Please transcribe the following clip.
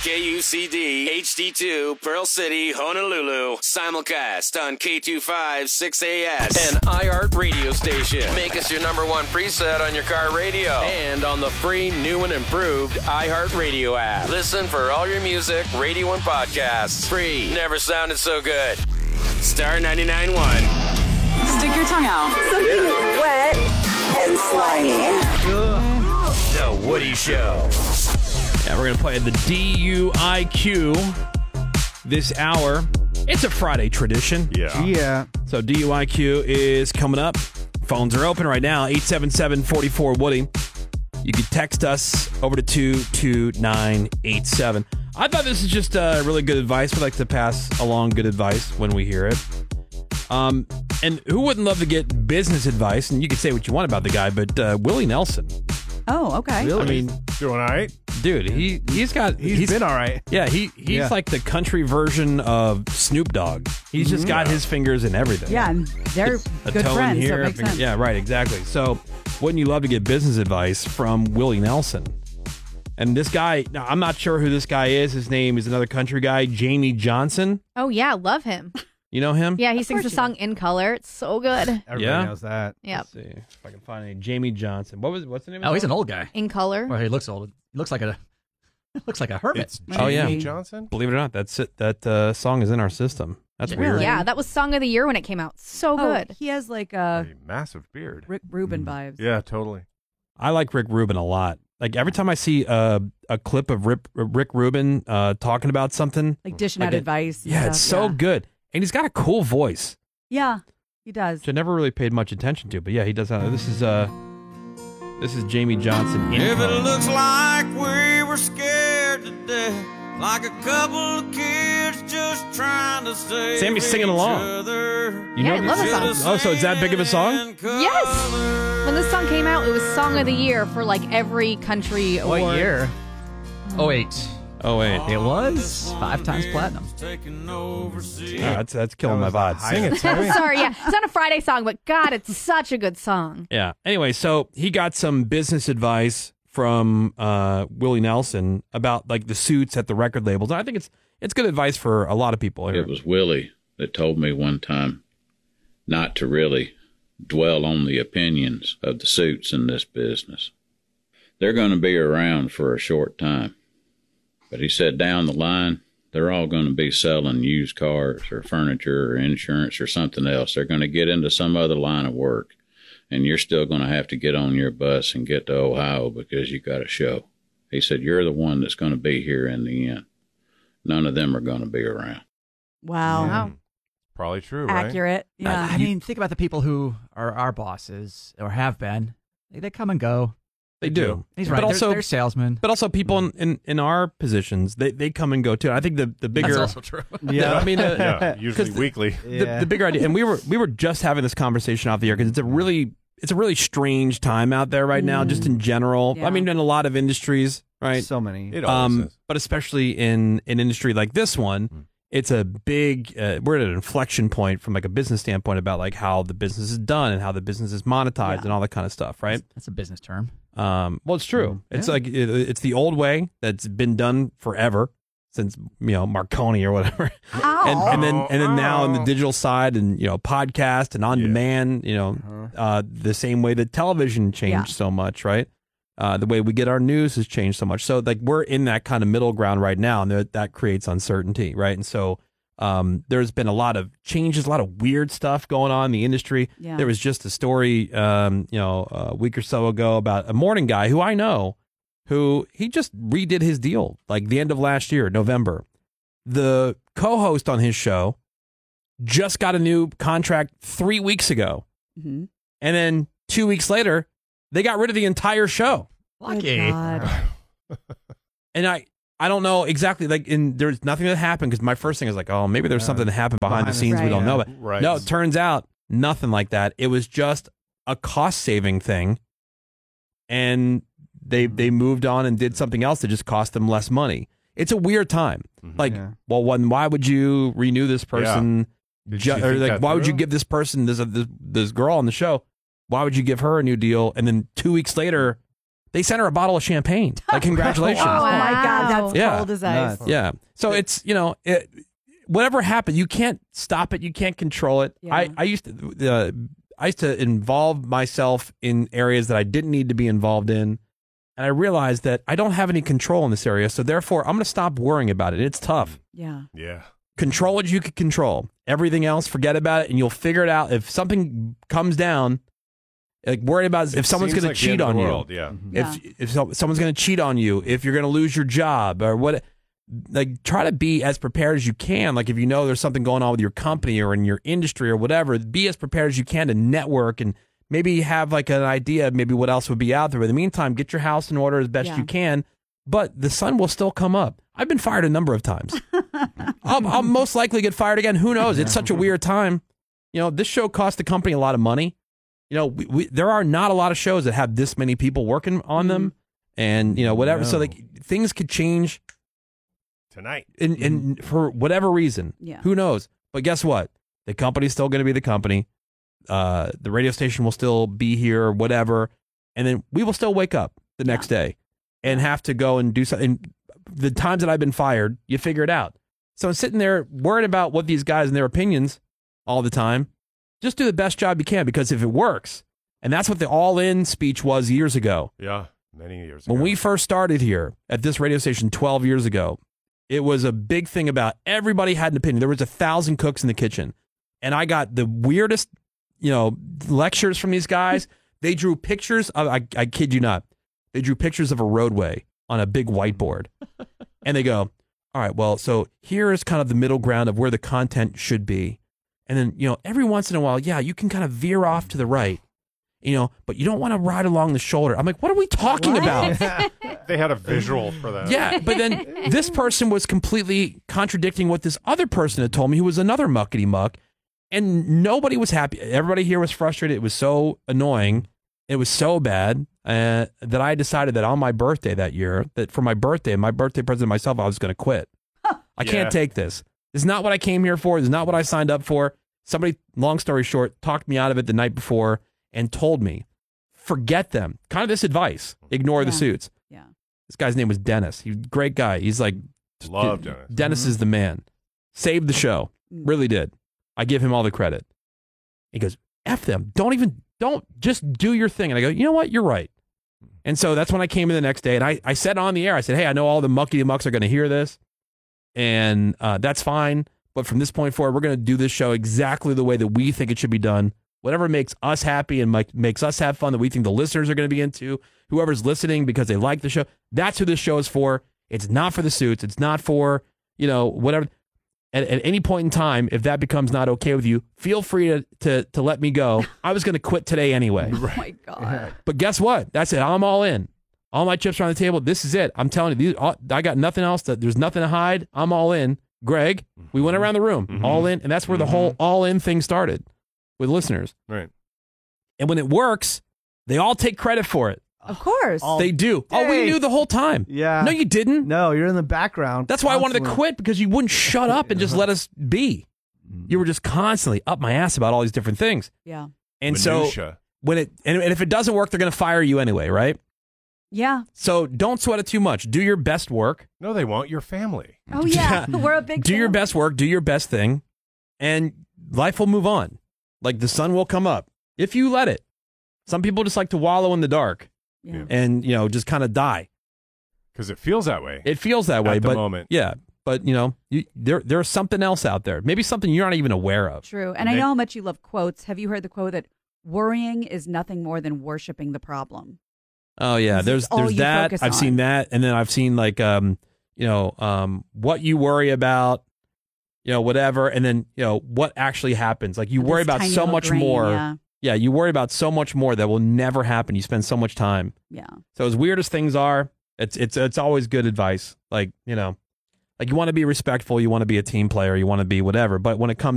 KUCD HD2 Pearl City, Honolulu. Simulcast on K256AS. An iHeart radio station. Make us your number one preset on your car radio. And on the free, new and improved iHeart Radio app. Listen for all your music, radio, and podcasts. Free. Never sounded so good. Star 99.1. Stick your tongue out. Something wet and slimy. The Woody Show. Yeah, we're going to play the DUIQ this hour. It's a Friday tradition. Yeah. So DUIQ is coming up. Phones are open right now, 877-44-WOODY. You can text us over to 22987. I thought this is just really good advice. We like to pass along good advice when we hear it. And who wouldn't love to get business advice? And you can say what you want about the guy, but Willie Nelson. Oh, okay. Really? I mean, doing all right? dude, he's been all right. Yeah, he's like the country version of Snoop Dogg. He's just got his fingers in everything. Yeah, and they're A good toe in friends, so here, it makes sense. Yeah, right, exactly. So wouldn't you love to get business advice from Willie Nelson? And this guy, now I'm not sure who this guy is. His name is another country guy, Jamie Johnson. Oh, yeah, love him. You know him? Yeah, he sings the song In Color. It's so good. Everybody knows that. Yeah. Let's see if I can find any. Jamie Johnson. What's the name of Oh, his he's an song? old guy. In Color. Well, he looks old. He looks like a hermit. It's Oh, yeah. Jamie Johnson? Believe it or not, that's it. That song is in our system. That's Really? weird. Yeah, that was Song of the Year when it came out. So good. He has like a A massive beard. Rick Rubin vibes. Yeah, totally. I like Rick Rubin a lot. Like every time I see a clip of Rick Rubin talking about something, Like dishing Like out it- advice. and yeah, stuff, it's so good. And he's got a cool voice, Yeah, he does. which I never really paid much attention to. But yeah, he does. This is Jamie Johnson. In If it Color. looks like we were scared to death, like a couple of kids just trying to save Sammy's singing along. each other. You Yeah, I know love this- the song. Oh, so it's that big of a song? Yes. When this song came out, it was Song of the Year for like every country award. What year? 08. Oh wait, It was 5 times platinum. that's killing my vibe. Sing it, Sammy. Sorry, yeah. It's not a Friday song, but God, it's such a good song. Yeah. Anyway, so he got some business advice from Willie Nelson about like the suits at the record labels. I think it's good advice for a lot of people here. It was Willie that told me one time not to really dwell on the opinions of the suits in this business. They're going to be around for a short time. But he said down the line, they're all going to be selling used cars or furniture or insurance or something else. They're going to get into some other line of work. And you're still going to have to get on your bus and get to Ohio because you got a show. He said, you're the one that's going to be here in the end. None of them are going to be around. Wow. Wow. Probably true, right? Accurate. Yeah. I mean, think about the people who are our bosses or have been. They come and go. They do. He's But right. also- they're salesmen. But also people in our positions, they come and go too. I think the bigger. That's also true. Yeah. I mean, Yeah, usually 'cause weekly. the bigger idea, and we were just having this conversation off the air because it's a really strange time out there right now, just in general. Yeah. I mean, in a lot of industries, right? So many. It always is. But especially in an industry like this one, it's a big. We're at an inflection point from like a business standpoint about like how the business is done and how the business is monetized and all that kind of stuff, right? That's a business term. Well, it's true. It's Yeah. like it's the old way that's been done forever since Marconi or whatever, and then now in the digital side and podcast and on demand, the same way that television changed so much, right? The way we get our news has changed so much. So like we're in that kind of middle ground right now, and that creates uncertainty, right? And so there's been a lot of changes, a lot of weird stuff going on in the industry. Yeah. There was just a story, a week or so ago about a morning guy who I know, who he just redid his deal like the end of last year, November. The co-host on his show just got a new contract 3 weeks ago. Mhm. And then 2 weeks later, they got rid of the entire show. Lucky. Good God. And I don't know exactly, like, there's nothing that happened because my first thing is like, oh, maybe there's something that happened behind the scenes we don't know about. Right. No, it turns out nothing like that. It was just a cost-saving thing, and they moved on and did something else that just cost them less money. It's a weird time. Like, well, why would you renew this person? Did she Or think like, that why would you through? give this person this girl on the show? Why would you give her a new deal? And then 2 weeks later, They sent her a bottle of champagne. Like, congratulations. Oh my God, that's cold as ice. Yeah. So it's, whatever happened, you can't stop it. You can't control it. Yeah. I used to involve myself in areas that I didn't need to be involved in. And I realized that I don't have any control in this area. So therefore, I'm going to stop worrying about it. It's tough. Yeah. Yeah. Control what you can control. Everything else, forget about it, and you'll figure it out. If something comes down, like worry about if someone's going to cheat on you. Yeah. If someone's going to cheat on you, if you're going to lose your job or what, like try to be as prepared as you can. Like if you know there's something going on with your company or in your industry or whatever, be as prepared as you can to network and maybe have like an idea of maybe what else would be out there. But in the meantime, get your house in order as best you can. But the sun will still come up. I've been fired a number of times. I'll most likely get fired again. Who knows? It's such a weird time. This show cost the company a lot of money. There are not a lot of shows that have this many people working on them, and whatever. So like things could change tonight, and for whatever reason. Yeah. Who knows? But guess what? The company's still going to be the company. The radio station will still be here, or whatever, and then we will still wake up the next day and have to go and do something. The times that I've been fired, you figure it out. So I'm sitting there worried about what these guys and their opinions all the time. Just do the best job you can, because if it works, and that's what the all-in speech was years ago. Yeah, many years ago. When we first started here at this radio station 12 years ago, it was a big thing about everybody had an opinion. There was 1,000 cooks in the kitchen. And I got the weirdest, lectures from these guys. They drew pictures of, I kid you not, they drew pictures of a roadway on a big whiteboard. And they go, all right, well, so here is kind of the middle ground of where the content should be. And then, every once in a while, you can kind of veer off to the right, but you don't want to ride along the shoulder. I'm like, what are we talking about? They had a visual for that. Yeah, but then this person was completely contradicting what this other person had told me, who was another muckety muck, and nobody was happy. Everybody here was frustrated. It was so annoying. It was so bad that I decided that on my birthday that year, that for my birthday present to myself, I was going to quit. I can't take this. This is not what I came here for. This is not what I signed up for. Somebody, long story short, talked me out of it the night before and told me, forget them. Kind of this advice. Ignore the suits. Yeah. This guy's name was Dennis. He's a great guy. He's like, love Dennis. Dennis is the man. Saved the show. Really did. I give him all the credit. He goes, F them. Don't just do your thing. And I go, you know what? You're right. And so that's when I came in the next day, and I said on the air, I said, hey, I know all the mucky mucks are going to hear this. And that's fine. But from this point forward, we're going to do this show exactly the way that we think it should be done. Whatever makes us happy and makes us have fun, that we think the listeners are going to be into, whoever's listening because they like the show, that's who this show is for. It's not for the suits. It's not for, whatever. At any point in time, if that becomes not okay with you, feel free to let me go. I was going to quit today anyway. Oh, my God. But guess what? That's it. I'm all in. All my chips are on the table. This is it. I'm telling you, I got nothing else. There's nothing to hide. I'm all in. Greg, we went around the room, all in. And that's where the whole all in thing started with listeners. Right. And when it works, they all take credit for it. Of course. They do. Oh, we knew the whole time. Yeah. No, you didn't. No, you're in the background. That's why I wanted to quit, because you wouldn't shut up and just let us be. You were just constantly up my ass about all these different things. Yeah. And Minutia. so and if it doesn't work, they're going to fire you anyway, right? Yeah. So don't sweat it too much. Do your best work. No, they want your family. Oh, yeah. We're a big Do your family. best work. Do your best thing. And life will move on. Like the sun will come up if you let it. Some people just like to wallow in the dark and, just kind of die. Because it feels that way. It feels that way. At the but moment. Yeah. But, there's something else out there. Maybe something you're not even aware of. True. And I know how much you love quotes. Have you heard the quote that worrying is nothing more than worshiping the problem? Oh yeah, there's that. I've seen that, and then I've seen like what you worry about, whatever, and then what actually happens. Like you worry about so much more. Yeah, you worry about so much more that will never happen. You spend so much time. Yeah. So as weird as things are, it's always good advice. Like you want to be respectful, you want to be a team player, you want to be whatever. But when it comes